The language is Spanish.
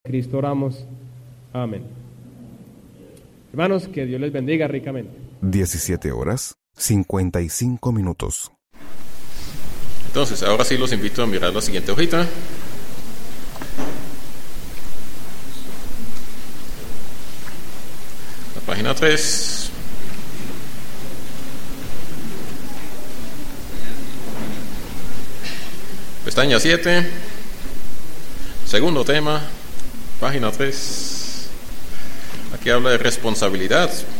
Cristo oramos. Amén. Hermanos, que Dios les bendiga ricamente. 17:55. Entonces, ahora sí los invito a mirar la siguiente hojita. La página 3. Pestaña 7. Segundo tema, página 3. Aquí habla de responsabilidad.